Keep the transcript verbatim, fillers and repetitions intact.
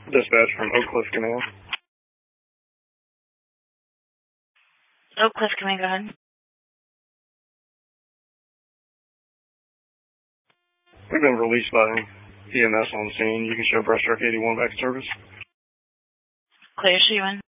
Dispatch from Oak Cliff Command. Oak Cliff Command, go ahead. We've been released by E M S on scene. You can show breaststroke eighty-one back in service. Clear, Sheehan.